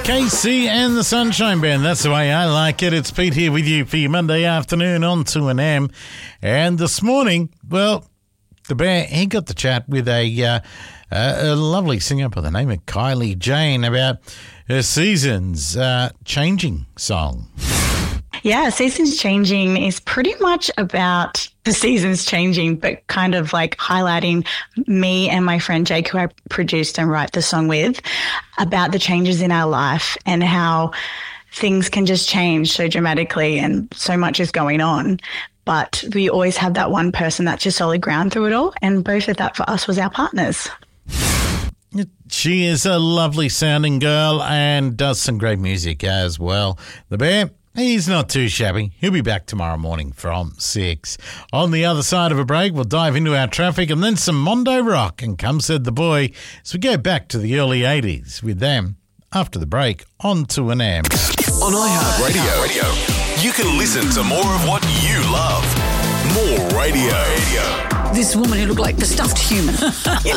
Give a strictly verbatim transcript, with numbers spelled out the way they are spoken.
Casey and the Sunshine Band. That's the way I like it. It's Pete here with you for your Monday afternoon on two N M. And this morning, well, the bear, he got to chat with a, uh, a lovely singer by the name of Kylie Jane about her Seasons uh, Changing song. Yeah, Seasons Changing is pretty much about the seasons changing, but kind of like highlighting me and my friend Jake, who I produced and write the song with, about the changes in our life and how things can just change so dramatically and so much is going on. But we always have that one person that's your solid ground through it all. And both of that for us was our partners. She is a lovely sounding girl and does some great music as well. The bear, he's not too shabby. He'll be back tomorrow morning from six. On the other side of a break, we'll dive into our traffic and then some Mondo Rock and Come Said the Boy as we go back to the early eighties with them after the break on two N M. On iHeartRadio, you can listen to more of what you love. More radio. This woman who looked like the stuffed human.